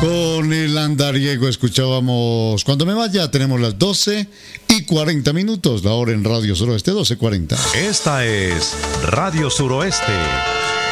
Con el andariego escuchábamos Cuando me vaya. Tenemos las 12:40, la hora en Radio Suroeste, 12:40. Esta es Radio Suroeste,